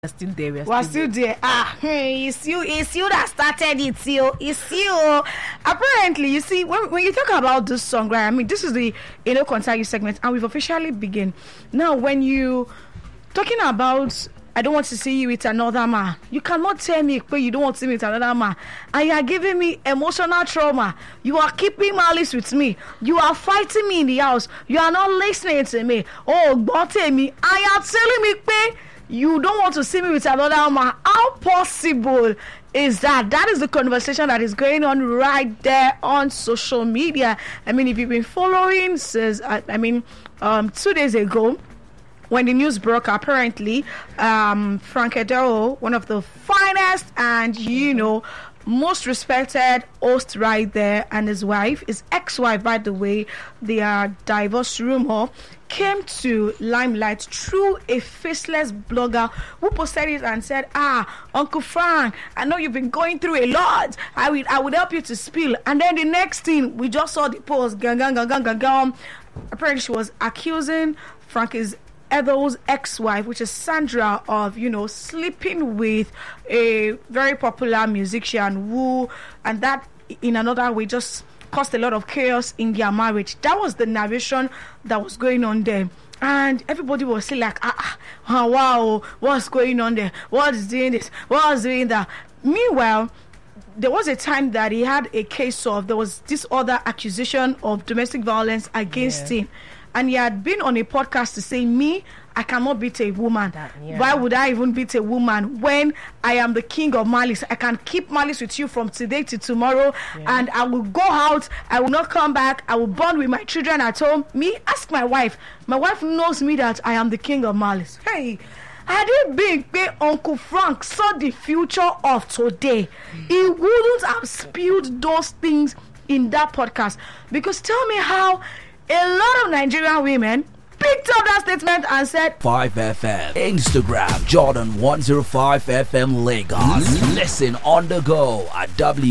still there. We're still there. It's you that started it. It's you. Apparently, you see, when you talk about this song, right? I mean, this is the Contact You segment, and we've officially begin. Now, when you talking about, I don't want to see you with another man. You cannot tell me you don't want to see me with another man, and you are giving me emotional trauma. You are keeping malice with me. You are fighting me in the house. You are not listening to me. Oh, but me, and you are telling me, you don't want to see me with another man. How possible is that? That is the conversation that is going on right there on social media. I mean, if you've been following, 2 days ago, when the news broke, apparently, Frank Edero, one of the finest and, most respected host right there, and his wife, his ex-wife, by the way, their divorce rumor came to limelight through a faceless blogger who posted it and said, Uncle Frank, I know you've been going through a lot. I would help you to spill. And then the next thing, we just saw the post. Apparently she was accusing Frank's Edo's ex-wife, which is Sandra, of sleeping with a very popular musician and that in another way just caused a lot of chaos in their marriage. That was the narration that was going on there, and everybody was still like, wow, what's going on there? What is doing this? What is doing that? Meanwhile, there was a time that he had a case of, there was this other accusation of domestic violence against him. And he had been on a podcast to say, I cannot beat a woman. Why would I even beat a woman when I am the king of malice? I can keep malice with you from today to tomorrow, and I will go out, I will not come back, I will bond with my children at home. Ask my wife. My wife knows me that I am the king of malice. Hey, had it been Uncle Frank saw the future of today, he wouldn't have spewed those things in that podcast. Because tell me how a lot of Nigerian women picked up that statement and said 5FM Instagram Jordan 105 FM Lagos. Listen on the go at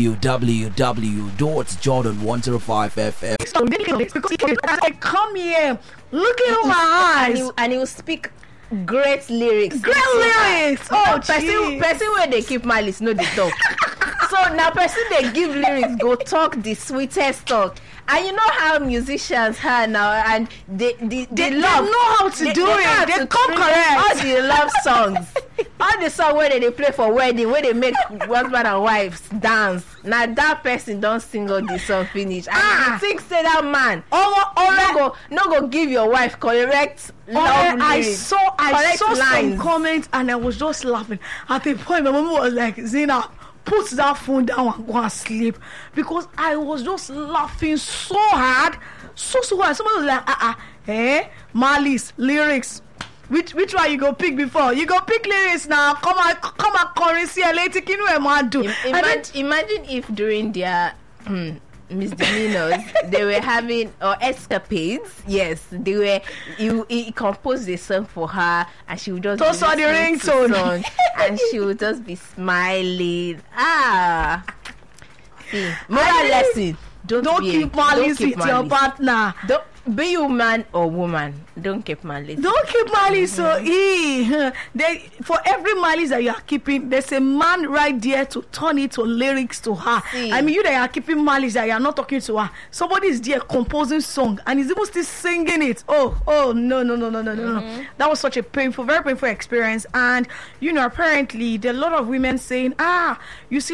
www.jordan105fm. because I come here looking in my eyes and he will speak great lyrics. Person where they keep malice, no they talk. So now person they give lyrics go talk the sweetest talk. And you know how musicians are now, and they love, know how to do it. They come correct. All the love songs, all the song where they play for wedding, where they make husband and wives dance. Now that person don't sing all the song finish, and you think say that man, no go give your wife correct love lyrics. I saw some comments, and I was just laughing. At the point, my mom was like, Zina, put that phone down and go and sleep, because I was just laughing so hard. So hard. Somebody was like, malice, lyrics. Which one you go pick before? You go pick lyrics now. Come on, currency. Imagine if during their misdemeanors they were having escapades. Yes, they were. He composed a song for her, and she would just the ringtone, and she would just be smiling. See, moral lesson: don't keep malice with your partner. Don't be you man or woman. Don't keep malice. Don't keep malice. For every malice that you are keeping, there's a man right there to turn it to lyrics to her. See. I mean, you that are keeping malice, that you are not talking to her. Somebody is there composing song, and he's even still singing it. No. That was such a very painful experience. And apparently, there are a lot of women saying, you see.